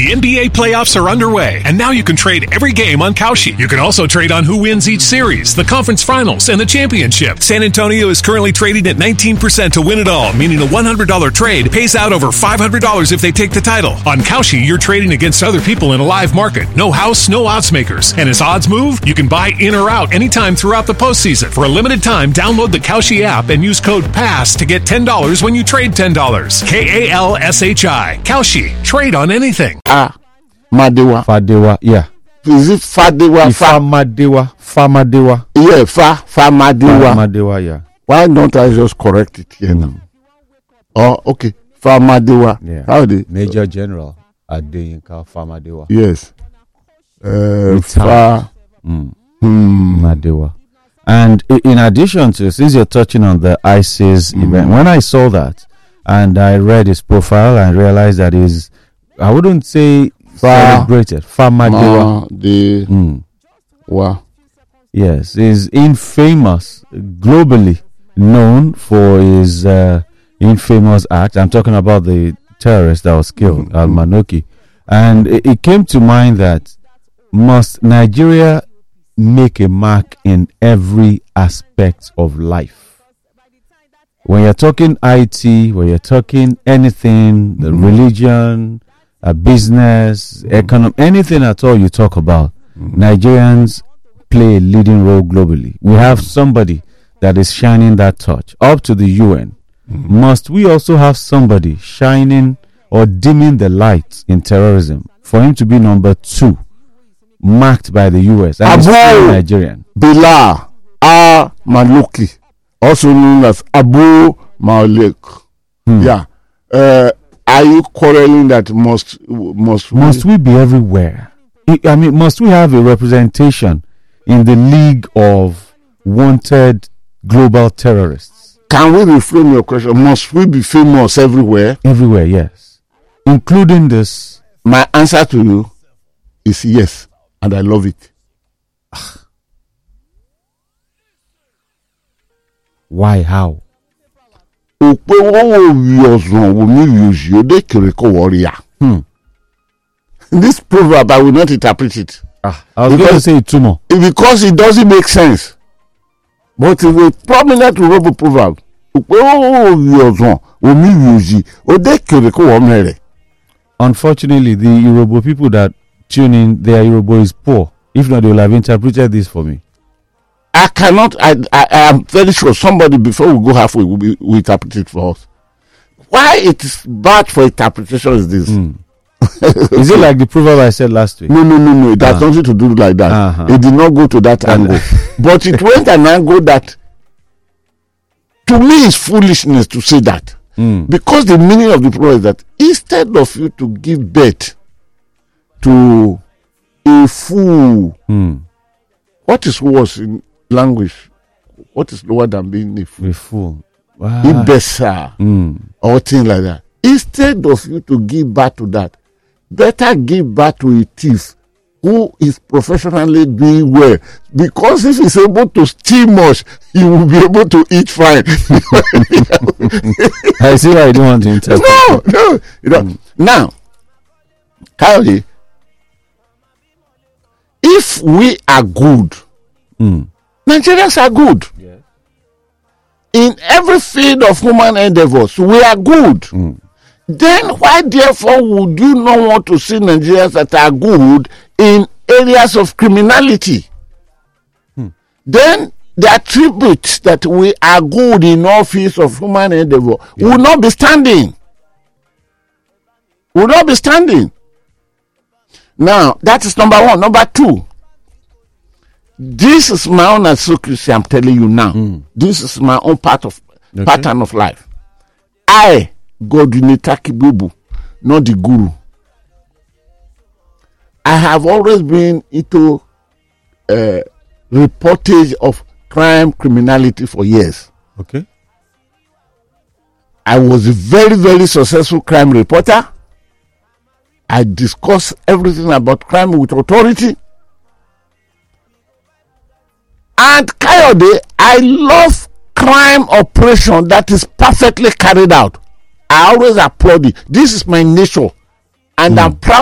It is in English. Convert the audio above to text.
The NBA playoffs are underway, and now you can trade every game on Kalshi. You can also trade on who wins each series, the conference finals, and the championship. San Antonio is currently trading at 19% to win it all, meaning a $100 trade pays out over $500 if they take the title. On Kalshi, you're trading against other people in a live market. No house, no odds makers. And as odds move, you can buy in or out anytime throughout the postseason. For a limited time, download the Kalshi app and use code PASS to get $10 when you trade $10. KALSHI. Kalshi. Trade on anything. Madewa. Fadewa, yeah. Is it Fadewa? Famadewa. Famadewa. Yeah, Famadewa. Famadewa, yeah. Why don't I just correct it here now? Oh, okay. Famadewa. Yeah. How the Major General Adeyinka Famadewa. Yes. Madewa. And in addition to, since you're touching on the ISIS event, when I saw that and I read his profile and realized that he's, I wouldn't say celebrated. Famadewa. Yes, he's infamous, globally known for his infamous act. I'm talking about the terrorist that was killed, Al-Manoki. And it came to mind that must Nigeria make a mark in every aspect of life? When you're talking IT, when you're talking anything, the religion, business, economy, anything at all you talk about, Nigerians play a leading role globally. We have somebody that is shining that torch up to the UN. Must we also have somebody shining or dimming the lights in terrorism for him to be number 2, marked by the US and Nigerian? Bilal Al-Maloki, also known as Abu Malik. Yeah. Are you quarreling that must we be everywhere? I mean, must we have a representation in the league of wanted global terrorists? Can we reframe your question? Must we be famous everywhere? Everywhere, yes. Including this. My answer to you is yes, and I love it. Why? How? This proverb, I will not interpret it. I was going to say it too more. Because it doesn't make sense. But it's a prominent Yoruba proverb. Unfortunately, the Yoruba people that tune in, their Yoruba is poor. If not, they will have interpreted this for me. I cannot. I am very sure somebody before we go halfway will interpret it for us. Why it is bad for interpretation is this? Is it like the proverb I said last week? No. It has nothing to do like that. It did not go to that angle, but it went an angle that, to me, is foolishness to say that. Because the meaning of the proverb is that instead of you to give birth to a fool, what is worse in language? What is lower than being a fool? A fool. Wow. Imbecile. Or things like that. Instead of you to give birth to that, better give birth to a thief who is professionally doing well. Because if he's able to steal much, he will be able to eat fine. I see why you don't want to interpret. No. You know. Now, Kylie, if we are good, Nigerians are good. Yes. In every field of human endeavors, we are good. Then why therefore would you not want to see Nigerians that are good in areas of criminality? Then the attributes that we are good in all fields of human endeavor will not be standing. Now, that is number 1. Number 2, this is my own association, I'm telling you now. This is my own pattern of life. I, Godwineta Kibubu, not the guru. I have always been into reportage of crime, criminality for years. Okay. I was a very, very successful crime reporter. I discuss everything about crime with authority. And Kayode, I love crime operation that is perfectly carried out. I always applaud it. This is my nature. And I'm proud